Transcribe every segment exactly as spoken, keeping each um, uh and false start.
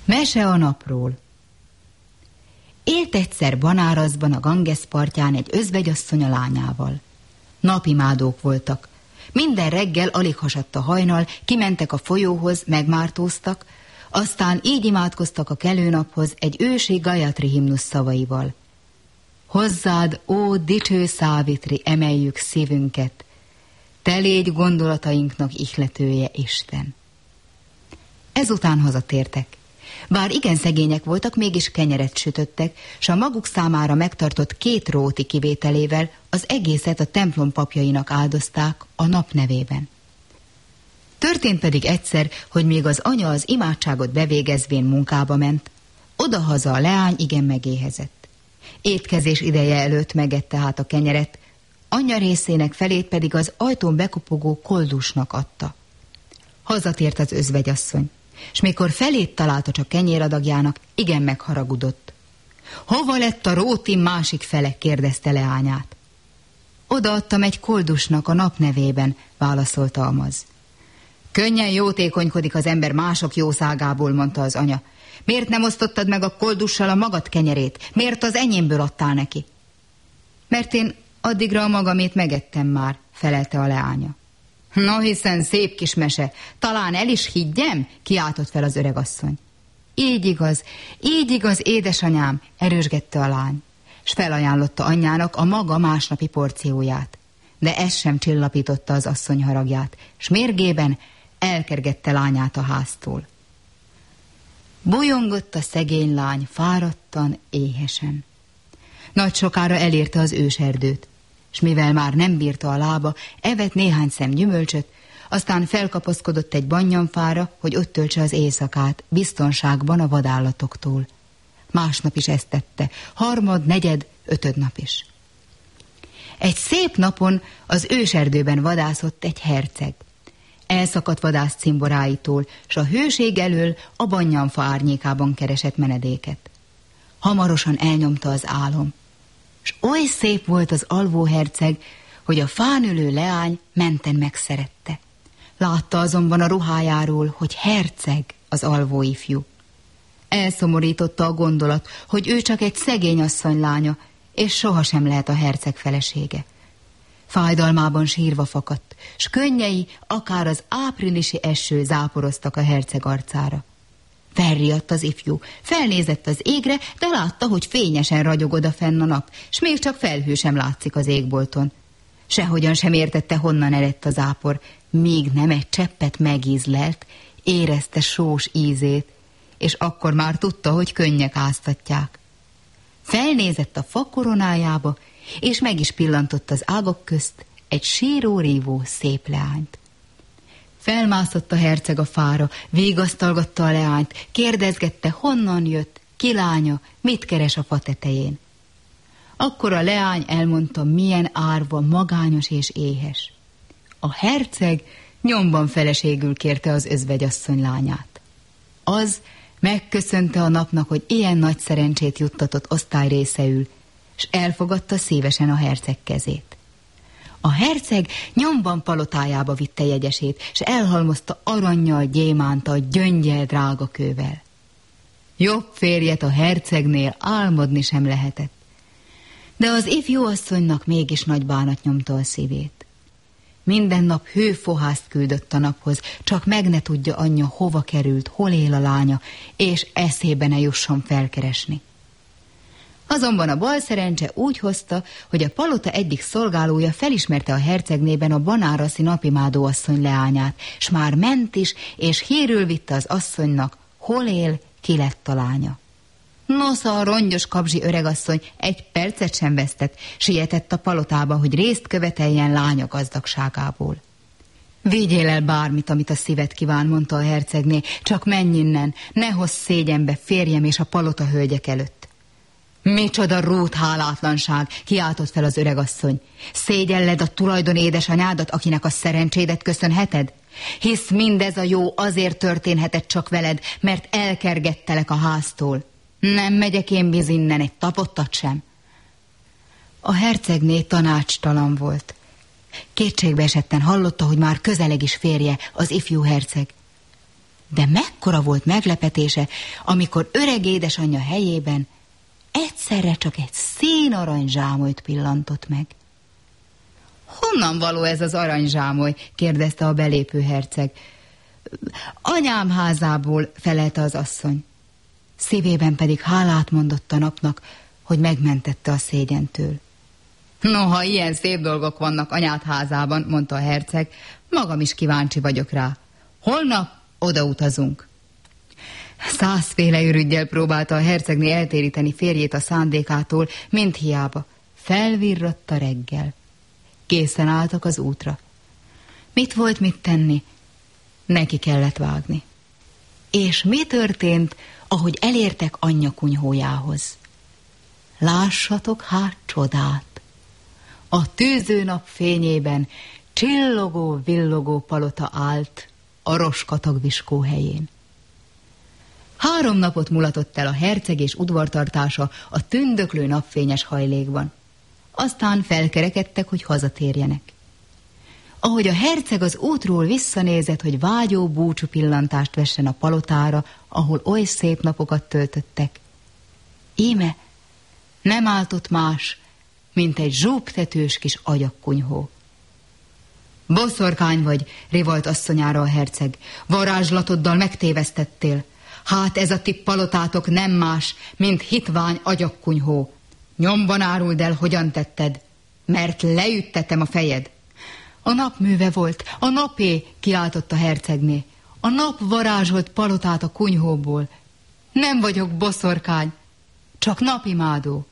Mese a napról. Élt egyszer Banárazban a Ganges partján egy özvegyasszony a lányával. Napimádók voltak. Minden reggel alig hasadt a hajnal, kimentek a folyóhoz, megmártóztak, aztán így imádkoztak a kelőnaphoz egy ősi Gayatri himnusz szavaival. Hozzád, ó dicső Szávitri, emeljük szívünket, te légy gondolatainknak ihletője, Isten. Ezután hazatértek. Bár igen szegények voltak, mégis kenyeret sütöttek, s a maguk számára megtartott két róti kivételével az egészet a templom papjainak áldozták a nap nevében. Történt pedig egyszer, hogy még az anya az imádságot bevégezvén munkába ment, odahaza a leány igen megéhezett. Étkezés ideje előtt megette hát a kenyeret, anyja részének felét pedig az ajtón bekopogó koldusnak adta. Hazatért az özvegyasszony, s mikor felét találta csak kenyéradagjának, igen megharagudott. Hova lett a róti másik fele? Kérdezte leányát. Odaadtam egy koldusnak a nap nevében, válaszolta Amaz. Könnyen jótékonykodik az ember mások jószágából, mondta az anya. Miért nem osztottad meg a koldussal a magad kenyerét? Miért az enyémből adtál neki? Mert én addigra a magamét megettem már, felelte a leánya. No, hiszen szép kis mese, talán el is higgyem, kiáltott fel az öregasszony. Így igaz, így igaz, édesanyám, erősgette a lány, s felajánlotta anyjának a maga másnapi porcióját. De ez sem csillapította az asszony haragját, s mérgében elkergette lányát a háztól. Bolyongott a szegény lány, fáradtan, éhesen. Nagy sokára elérte az őserdőt, s mivel már nem bírta a lába, evett néhány szem gyümölcsöt, aztán felkapaszkodott egy banyanfára, hogy ott töltse az éjszakát, biztonságban a vadállatoktól. Másnap is ezt tette, harmad, negyed, ötöd nap is. Egy szép napon az őserdőben vadászott egy herceg. Elszakadt vadász cimboráitól, s a hőség elől a banyanfa árnyékában keresett menedéket. Hamarosan elnyomta az álom, s oly szép volt az alvó herceg, hogy a fán ülő leány menten megszerette. Látta azonban a ruhájáról, hogy herceg az alvó ifjú. Elszomorította a gondolat, hogy ő csak egy szegény asszony lánya, és sohasem lehet a herceg felesége. Fájdalmában sírva fakadt, s könnyei akár az áprilisi eső záporoztak a herceg arcára. Felriadt az ifjú, felnézett az égre, de látta, hogy fényesen ragyog odafenn a nap, s még csak felhő sem látszik az égbolton. Sehogyan sem értette, honnan eredt a zápor, míg nem egy cseppet megízlelt, érezte sós ízét, és akkor már tudta, hogy könnyek áztatják. Felnézett a fa koronájába, és meg is pillantott az ágak közt egy síró-rívó szép leányt. Felmászott a herceg a fára, végasztalgatta a leányt, kérdezgette, honnan jött, ki lánya, mit keres a fa tetején. Akkor a leány elmondta, milyen árva, magányos és éhes. A herceg nyomban feleségül kérte az özvegyasszony lányát. Az megköszönte a napnak, hogy ilyen nagy szerencsét juttatott osztályrészeül, s elfogadta szívesen a herceg kezét. A herceg nyomban palotájába vitte jegyesét, s elhalmozta arannyal, gyémántal, gyöngyel, drágakővel. Jobb férjet a hercegnél álmodni sem lehetett. De az ifjú asszonynak mégis nagy bánat nyomta a szívét. Minden nap hőfohászt küldött a naphoz, csak meg ne tudja anyja, hova került, hol él a lánya, és eszébe ne jusson felkeresni. Azonban a bal szerencse úgy hozta, hogy a palota egyik szolgálója felismerte a hercegnében a banáraszi napimádó asszony leányát, s már ment is, és hírül vitte az asszonynak, hol él, ki lett a lánya. Nosza, a rongyos kabzsi öregasszony egy percet sem vesztett, sietett a palotába, hogy részt követeljen lánya gazdagságából. Vigyél el bármit, amit a szíved kíván, mondta a hercegné, csak menj innen, ne hozz szégyenbe férjem és a palota hölgyek előtt. Micsoda rút hálátlanság, kiáltott fel az öregasszony. Szégyelled a tulajdon édesanyádat, akinek a szerencsédet köszönheted? Hisz mindez a jó azért történhetett csak veled, mert elkergettelek a háztól. Nem megyek én biz innen egy tapottat sem. A hercegné tanácstalan volt. Kétségbe esetten hallotta, hogy már közeleg is férje, az ifjú herceg. De mekkora volt meglepetése, amikor öreg édesanyja helyében egyszerre csak egy színarany zsámolyt pillantott meg. Honnan való ez az aranyzsámoly? kérdezte a belépő herceg. Anyám házából, felelte az asszony. Szívében pedig hálát mondott a napnak, hogy megmentette a szégyentől. Noha ilyen szép dolgok vannak anyád házában, mondta a herceg, magam is kíváncsi vagyok rá. Holnap odautazunk. Százféle ürüggyel próbálta a hercegné eltéríteni férjét a szándékától, mint hiába. Felvirradt a reggel. Készen álltak az útra. Mit volt mit tenni? Neki kellett vágni. És mi történt, ahogy elértek anyja kunyhójához? Lássatok hát csodát! A tűző nap fényében csillogó, villogó palota állt a roskatagviskó helyén. Három napot mulatott el a herceg és udvartartása a tündöklő napfényes hajlékban. Aztán felkerekedtek, hogy hazatérjenek. Ahogy a herceg az útról visszanézett, hogy vágyó búcsú pillantást vessen a palotára, ahol oly szép napokat töltöttek, íme nem állt ott más, mint egy zsúptetős kis agyakkunyhó. Boszorkány vagy, rivolt asszonyára a herceg, varázslatoddal megtévesztettél. Hát ez a ti palotátok nem más, mint hitvány agyakkunyhó. Nyomban áruld el, hogyan tetted, mert leüttetem a fejed. A nap műve volt, a napé, kiáltott a hercegné. A nap varázsolt palotát a kunyhóból. Nem vagyok boszorkány, csak napimádó.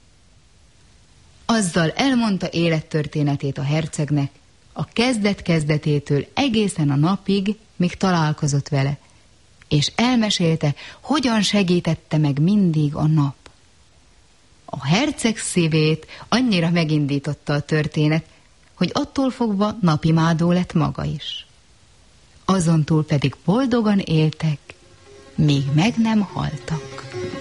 Azzal elmondta élettörténetét a hercegnek, a kezdet-kezdetétől egészen a napig, míg találkozott vele, és elmesélte, hogyan segítette meg mindig a nap. A herceg szívét annyira megindította a történet, hogy attól fogva napimádó lett maga is. Azontúl pedig boldogan éltek, míg meg nem haltak.